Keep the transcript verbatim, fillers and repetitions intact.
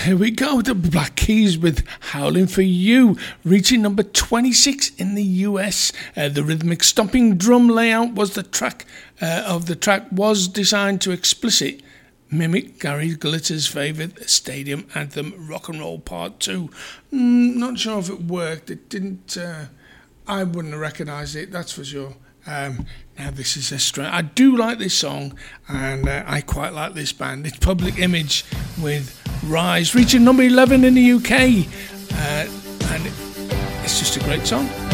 Here we go, the Black Keys with Howling for You, reaching number twenty-six in the U S. Uh, the rhythmic stomping drum layout was the track uh, of the track was designed to explicit mimic Gary Glitter's favourite stadium anthem, Rock and Roll Part two. Mm, not sure if it worked. It didn't. Uh, I wouldn't have recognised it, that's for sure. Um, now this is a straight. I do like this song, and uh, I quite like this band. It's Public Image with Rise, reaching number eleven in the U K, uh, and it's just a great song.